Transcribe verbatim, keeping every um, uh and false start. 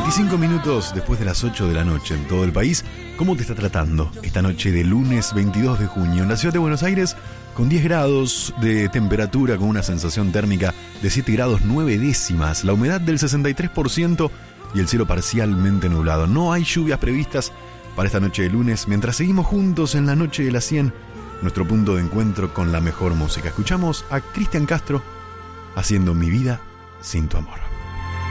veinticinco minutos después de las ocho de la noche en todo el país. ¿Cómo te está tratando esta noche de lunes veintidós de junio en la ciudad de Buenos Aires? Con diez grados de temperatura, con una sensación térmica de siete grados nueve décimas, la humedad del sesenta y tres por ciento y el cielo parcialmente nublado. No hay lluvias previstas para esta noche de lunes, mientras seguimos juntos en la noche de las cien, nuestro punto de encuentro con la mejor música. Escuchamos a Cristian Castro haciendo Mi vida sin tu amor.